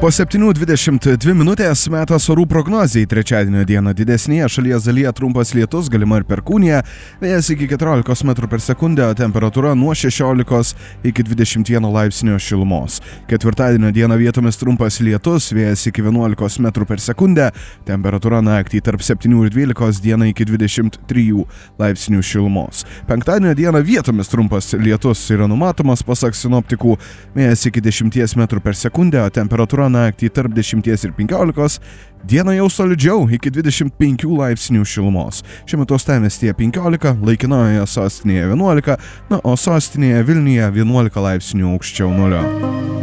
Po 7:22 minutės metas orų prognozijai. Trečiadienio dieną didesnėje šalies dalyje trumpas lietus, galima ir perkūnija, vėjas iki 14 m/s, temperatūra nuo 16 iki 21 laipsnio šilumos. Ketvirtadienio dieną vietomis trumpas lietus, vėjas iki 11 m/s, temperatūra naktį tarp 7 ir 12, dieną iki 23 laipsnių šilumos. Penktadienio dieną vietomis trumpas lietus yra numatomas, pasak sinoptikų, vėjas iki 10 m/s, temperatūra naktį tarp 10 ir 15, dieną jau solidžiau iki 25 laipsnių šilumos. Šiuo metu uostamiestyje 15, laikinojoje sostinėje 11, o sostinėje Vilniuje 11 laipsnių aukščiau nulio.